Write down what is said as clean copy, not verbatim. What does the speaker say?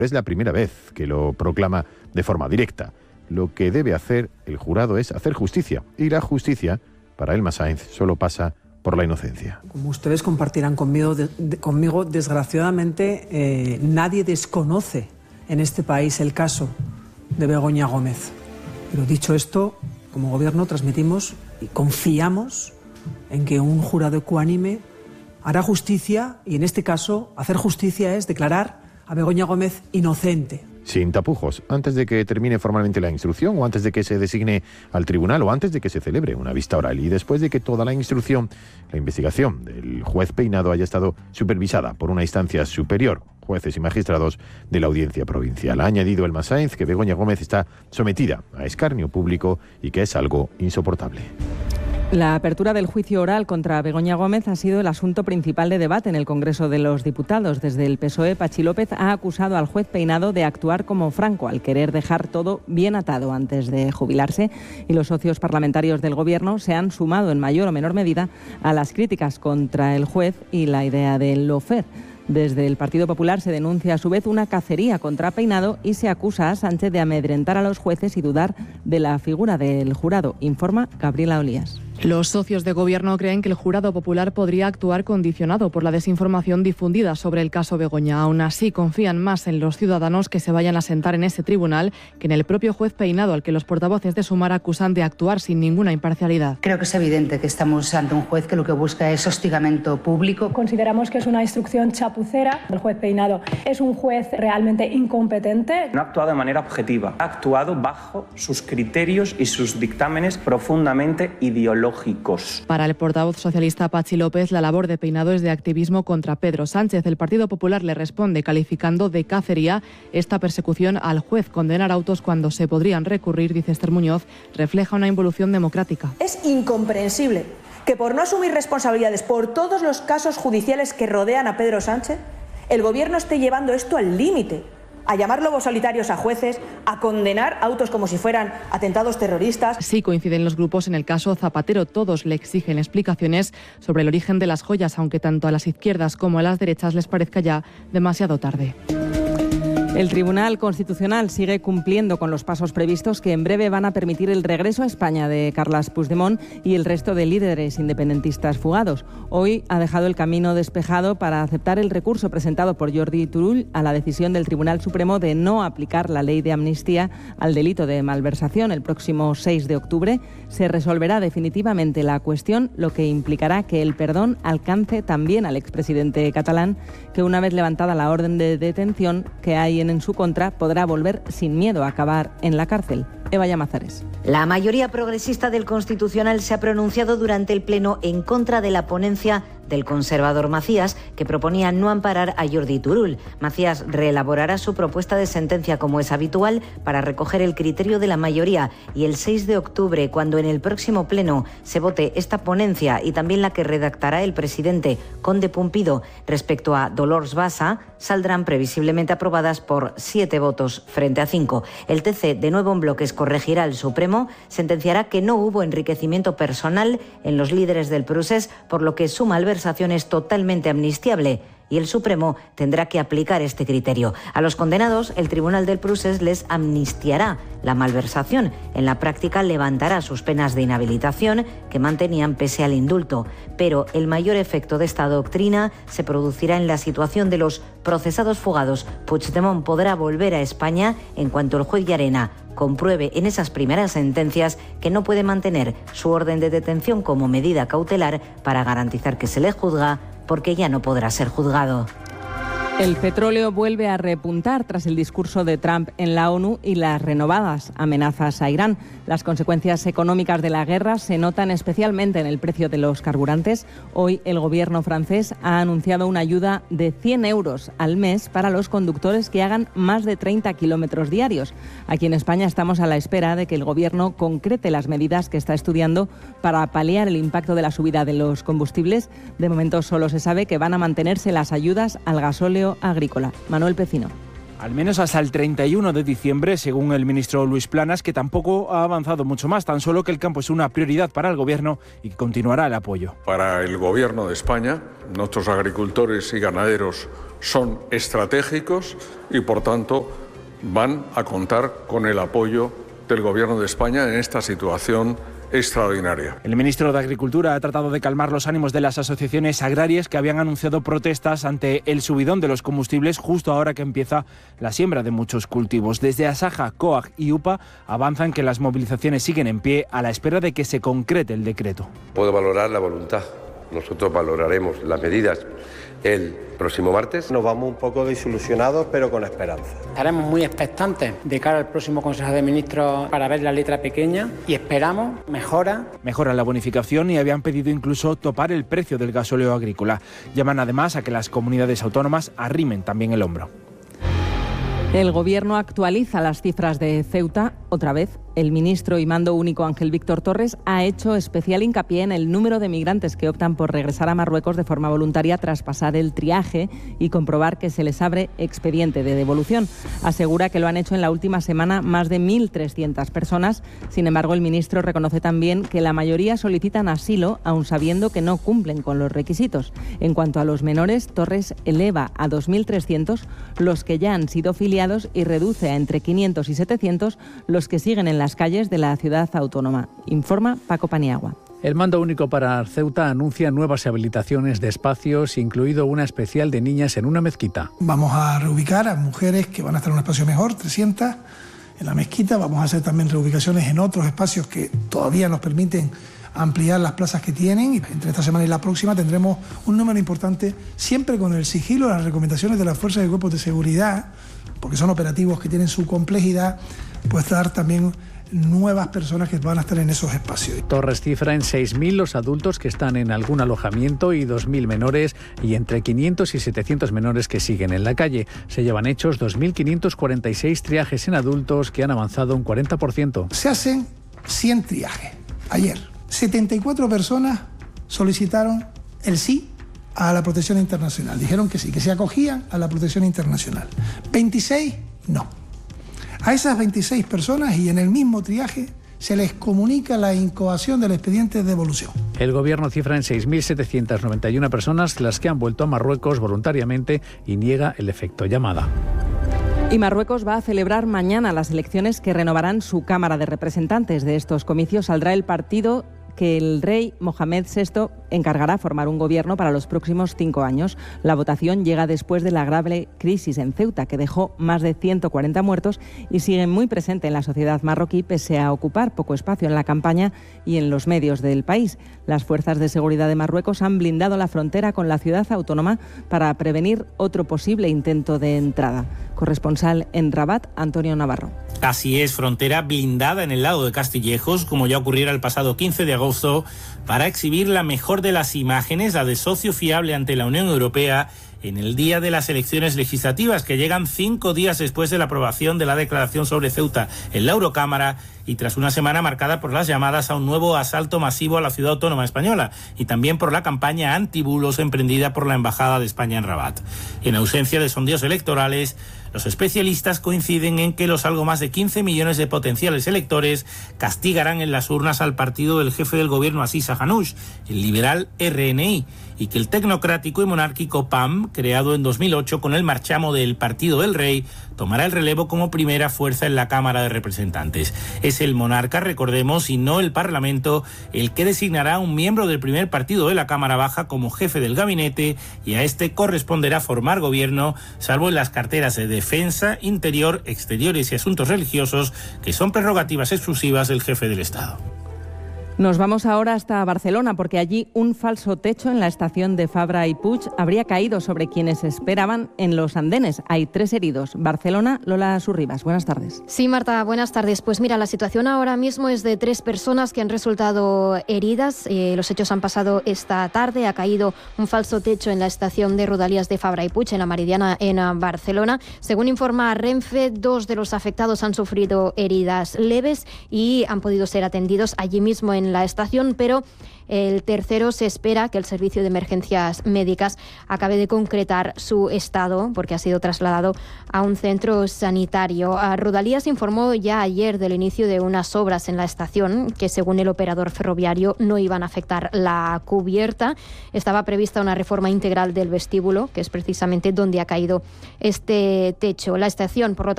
Es la primera vez que lo proclama de forma directa. Lo que debe hacer el jurado es hacer justicia. Y la justicia, para Elma Sainz, solo pasa por la inocencia. Como ustedes compartirán conmigo, desgraciadamente, nadie desconoce en este país el caso de Begoña Gómez. Pero dicho esto, como gobierno transmitimos y confiamos en que un jurado ecuánime hará justicia, y en este caso hacer justicia es declarar a Begoña Gómez inocente. Sin tapujos, antes de que termine formalmente la instrucción, o antes de que se designe al tribunal, o antes de que se celebre una vista oral, y después de que toda la instrucción, la investigación del juez Peinado haya estado supervisada por una instancia superior, jueces y magistrados de la Audiencia Provincial. Ha añadido Elma Sainz que Begoña Gómez está sometida a escarnio público y que es algo insoportable. La apertura del juicio oral contra Begoña Gómez ha sido el asunto principal de debate en el Congreso de los Diputados. Desde el PSOE, Patxi López ha acusado al juez Peinado de actuar como Franco, al querer dejar todo bien atado antes de jubilarse, y los socios parlamentarios del Gobierno se han sumado en mayor o menor medida a las críticas contra el juez y la idea del lawfare. Desde el Partido Popular se denuncia a su vez una cacería contra Peinado y se acusa a Sánchez de amedrentar a los jueces y dudar de la figura del jurado, informa Gabriela Olías. Los socios de gobierno creen que el jurado popular podría actuar condicionado por la desinformación difundida sobre el caso Begoña. Aún así, confían más en los ciudadanos que se vayan a sentar en ese tribunal que en el propio juez Peinado, al que los portavoces de Sumar acusan de actuar sin ninguna imparcialidad. Creo que es evidente que estamos ante un juez que lo que busca es hostigamiento público. Consideramos que es una instrucción chapucera. El juez Peinado es un juez realmente incompetente. No ha actuado de manera objetiva, ha actuado bajo sus criterios y sus dictámenes profundamente ideológicos. Para el portavoz socialista Patxi López, la labor de Peinado es de activismo contra Pedro Sánchez. El Partido Popular le responde calificando de cacería esta persecución al juez. Condenar autos cuando se podrían recurrir, dice Esther Muñoz, refleja una involución democrática. Es incomprensible que por no asumir responsabilidades por todos los casos judiciales que rodean a Pedro Sánchez, el Gobierno esté llevando esto al límite. A llamar lobos solitarios a jueces, a condenar autos como si fueran atentados terroristas. Sí coinciden los grupos en el caso Zapatero. Todos le exigen explicaciones sobre el origen de las joyas, aunque tanto a las izquierdas como a las derechas les parezca ya demasiado tarde. El Tribunal Constitucional sigue cumpliendo con los pasos previstos que en breve van a permitir el regreso a España de Carles Puigdemont y el resto de líderes independentistas fugados. Hoy ha dejado el camino despejado para aceptar el recurso presentado por Jordi Turull a la decisión del Tribunal Supremo de no aplicar la ley de amnistía al delito de malversación. El próximo 6 de octubre se resolverá definitivamente la cuestión, lo que implicará que el perdón alcance también al expresidente catalán, que una vez levantada la orden de detención que hay en su contra, podrá volver sin miedo a acabar en la cárcel. Eva Llamazares. La mayoría progresista del Constitucional se ha pronunciado durante el Pleno en contra de la ponencia del conservador Macías, que proponía no amparar a Jordi Turull. Macías reelaborará su propuesta de sentencia, como es habitual, para recoger el criterio de la mayoría, y el 6 de octubre, cuando en el próximo Pleno se vote esta ponencia y también la que redactará el presidente Conde Pumpido respecto a Dolors Bassa, saldrán previsiblemente aprobadas por 7 votos frente a 5. El TC, de nuevo en bloques, corregirá al Supremo, sentenciará que no hubo enriquecimiento personal en los líderes del procés, por lo que su malversación es totalmente amnistiable, y el Supremo tendrá que aplicar este criterio. A los condenados, el Tribunal del Procés les amnistiará la malversación. En la práctica levantará sus penas de inhabilitación que mantenían pese al indulto. Pero el mayor efecto de esta doctrina se producirá en la situación de los procesados fugados. Puigdemont podrá volver a España en cuanto el juez Llarena compruebe en esas primeras sentencias que no puede mantener su orden de detención como medida cautelar para garantizar que se le juzga, porque ya no podrá ser juzgado. El petróleo vuelve a repuntar tras el discurso de Trump en la ONU y las renovadas amenazas a Irán. Las consecuencias económicas de la guerra se notan especialmente en el precio de los carburantes. Hoy el gobierno francés ha anunciado una ayuda de 100 euros al mes para los conductores que hagan más de 30 kilómetros diarios. Aquí en España estamos a la espera de que el gobierno concrete las medidas que está estudiando para paliar el impacto de la subida de los combustibles. De momento solo se sabe que van a mantenerse las ayudas al gasóleo agrícola. Manuel Pecino. al menos hasta el 31 de diciembre, según el ministro Luis Planas, que tampoco ha avanzado mucho más, tan solo que el campo es una prioridad para el Gobierno y que continuará el apoyo. Para el Gobierno de España, nuestros agricultores y ganaderos son estratégicos y, por tanto, van a contar con el apoyo del Gobierno de España en esta situación extraordinaria. El ministro de Agricultura ha tratado de calmar los ánimos de las asociaciones agrarias que habían anunciado protestas ante el subidón de los combustibles justo ahora que empieza la siembra de muchos cultivos. Desde Asaja, COAG y UPA avanzan que las movilizaciones siguen en pie a la espera de que se concrete el decreto. Puedo valorar la voluntad. Nosotros valoraremos las medidas el próximo martes. Nos vamos un poco desilusionados, pero con esperanza. Estaremos muy expectantes de cara al próximo Consejo de Ministros para ver la letra pequeña y esperamos mejora. Mejora la bonificación y habían pedido incluso topar el precio del gasóleo agrícola. Llaman además a que las comunidades autónomas arrimen también el hombro. El Gobierno actualiza las cifras de Ceuta otra vez. El ministro y mando único Ángel Víctor Torres ha hecho especial hincapié en el número de migrantes que optan por regresar a Marruecos de forma voluntaria tras pasar el triaje y comprobar que se les abre expediente de devolución. Asegura que lo han hecho en la última semana más de 1.300 personas. Sin embargo, el ministro reconoce también que la mayoría solicitan asilo, aun sabiendo que no cumplen con los requisitos. En cuanto a los menores, Torres eleva a 2.300 los que ya han sido filiados y reduce a entre 500 y 700 los que siguen en las calles de la ciudad autónoma. Informa Paco Paniagua. El mando único para Ceuta anuncia nuevas habilitaciones de espacios, incluido una especial de niñas en una mezquita. Vamos a reubicar a mujeres que van a estar en un espacio mejor, 300 en la mezquita. Vamos a hacer también reubicaciones en otros espacios que todavía nos permiten ampliar las plazas que tienen. Y entre esta semana y la próxima tendremos un número importante, siempre con el sigilo de las recomendaciones de las fuerzas y cuerpos de seguridad, porque son operativos que tienen su complejidad, pues dar también nuevas personas que van a estar en esos espacios. Torres cifra en 6.000 los adultos que están en algún alojamiento y 2.000 menores y entre 500 y 700 menores que siguen en la calle. Se llevan hechos 2.546 triajes en adultos que han avanzado un 40%. Se hacen 100 triajes. Ayer, 74 personas solicitaron el sí a la protección internacional. Dijeron que sí, que se acogían a la protección internacional. 26 no. A esas 26 personas y en el mismo triaje se les comunica la incoación del expediente de devolución. El Gobierno cifra en 6.791 personas las que han vuelto a Marruecos voluntariamente y niega el efecto llamada. Y Marruecos va a celebrar mañana las elecciones que renovarán su Cámara de Representantes. De estos comicios saldrá el partido que el rey Mohamed VI encargará formar un gobierno para los próximos 5 años. La votación llega después de la grave crisis en Ceuta, que dejó más de 140 muertos y sigue muy presente en la sociedad marroquí, pese a ocupar poco espacio en la campaña y en los medios del país. Las fuerzas de seguridad de Marruecos han blindado la frontera con la ciudad autónoma para prevenir otro posible intento de entrada. Corresponsal en Rabat, Antonio Navarro. Así es, frontera blindada en el lado de Castillejos, como ya ocurriera el pasado 15 de agosto, para exhibir la mejor de las imágenes, la de socio fiable ante la Unión Europea, en el día de las elecciones legislativas, que llegan 5 días después de la aprobación de la declaración sobre Ceuta en la Eurocámara y tras una semana marcada por las llamadas a un nuevo asalto masivo a la ciudad autónoma española y también por la campaña antibulos emprendida por la Embajada de España en Rabat. En ausencia de sondeos electorales, los especialistas coinciden en que los algo más de 15 millones de potenciales electores castigarán en las urnas al partido del jefe del gobierno Aziz Ahanush, el liberal RNI, y que el tecnocrático y monárquico PAM, creado en 2008 con el marchamo del Partido del Rey, tomará el relevo como primera fuerza en la Cámara de Representantes. Es el monarca, recordemos, y no el Parlamento, el que designará a un miembro del primer partido de la Cámara Baja como jefe del gabinete, y a este corresponderá formar gobierno, salvo en las carteras de Defensa, Interior, Exteriores y Asuntos Religiosos, que son prerrogativas exclusivas del jefe del Estado. Nos vamos ahora hasta Barcelona, porque allí un falso techo en la estación de Fabra y Puig habría caído sobre quienes esperaban en los andenes. Hay 3 heridos. Barcelona, Lola Surribas, buenas tardes. Sí, Marta, buenas tardes. Pues mira, la situación ahora mismo es de 3 personas que han resultado heridas. Los hechos han pasado esta tarde. Ha caído un falso techo en la estación de Rodalies de Fabra y Puig, en la Meridiana, en Barcelona. Según informa Renfe, 2 de los afectados han sufrido heridas leves y han podido ser atendidos allí mismo en en la estación, pero el tercero se espera que el servicio de emergencias médicas acabe de concretar su estado porque ha sido trasladado a un centro sanitario. Rodalías informó ya ayer del inicio de unas obras en la estación que, según el operador ferroviario, no iban a afectar la cubierta. Estaba prevista una reforma integral del vestíbulo, que es precisamente donde ha caído este techo. La estación, por lo tanto,